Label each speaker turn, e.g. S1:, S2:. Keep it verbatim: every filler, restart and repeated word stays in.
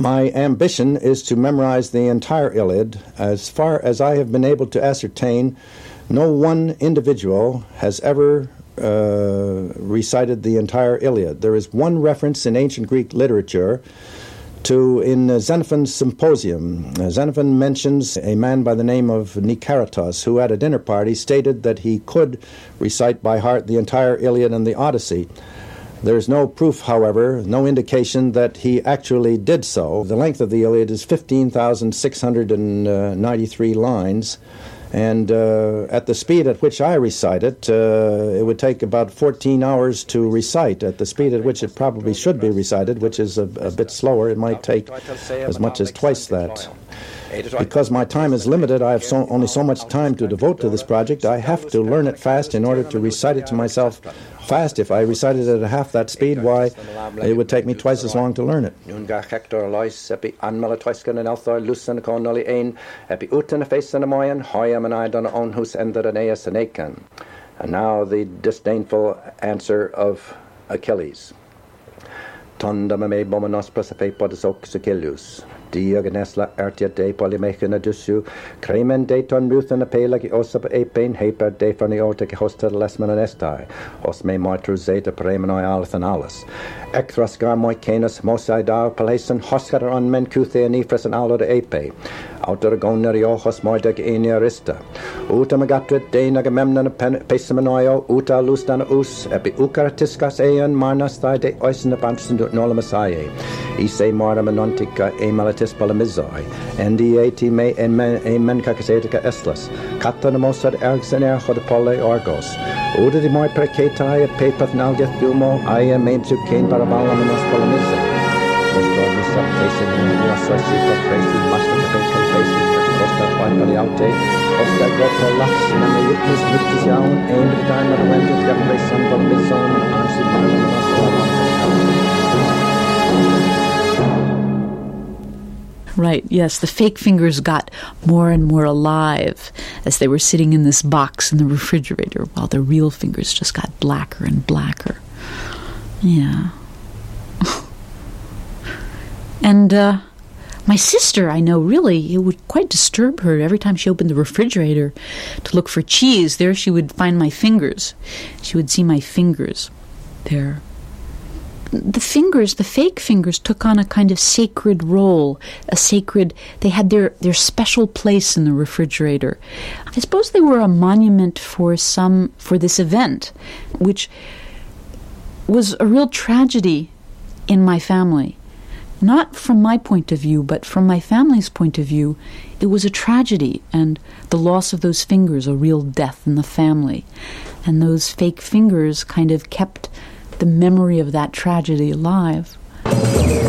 S1: My ambition is to memorize the entire Iliad. As far as I have been able to ascertain, no one individual has ever uh, recited the entire Iliad. There is one reference in ancient Greek literature to in uh, Xenophon's Symposium. Uh, Xenophon mentions a man by the name of Nicaratus, who at a dinner party stated that he could recite by heart the entire Iliad and the Odyssey. There's no proof, however, no indication that he actually did so. The length of the Iliad is fifteen thousand six hundred ninety-three lines, and uh, at the speed at which I recite it, uh, it would take about fourteen hours to recite. At the speed at which it probably should be recited, which is a, a bit slower, it might take as much as twice that. Because my time is limited, I have so, only so much time to devote to this project. I have to learn it fast in order to recite it to myself fast. If I recited it at half that speed, why, it would take me twice as long to learn it. And now the disdainful answer of Achilles. Tondamame bomenos prosape podosok Achilles. Diogenesla artia de polymechina dusu, cremen de ton ruthan a pelagi osap apain, haper de farniota hosta lesmanestai, os me martru zeta premenoi althanalis. Ecthrasgar moicanus mosai dar palason, hoscar on men cuthe and ifras and alo de ape. Outer goneriojos moideg eniarista. Uta magatrit de nagamemnon pesamanoio, uta lustana us, epi ucaratiscas eon marnas thai de oisin abansin nolamasae. Ise mara manontica e malatis palamizoi, ndiati me emen cacasetica eslas, catanamosad ergsener hodapole orgos. Uda di moi percetai et pepath nalgeth dumo, aia mensu cain parabalamenos palamize. Ostornis subtasin in the associate of tracing master of bacon faces, Costa finally out day, Costa greta lax, and the witness witness yawn, aim at the time of the winter to get place on Palmizon, answered by
S2: Right, yes, the fake fingers got more and more alive as they were sitting in this box in the refrigerator, while the real fingers just got blacker and blacker. Yeah. And uh, my sister, I know, really, it would quite disturb her every time she opened the refrigerator to look for cheese. There she would find my fingers. She would see my fingers there. The fingers, the fake fingers, took on a kind of sacred role, a sacred, they had their, their special place in the refrigerator. I suppose they were a monument for some, for this event, which was a real tragedy in my family. Not from my point of view, but from my family's point of view, it was a tragedy, and the loss of those fingers, a real death in the family. And those fake fingers kind of kept the memory of that tragedy alive.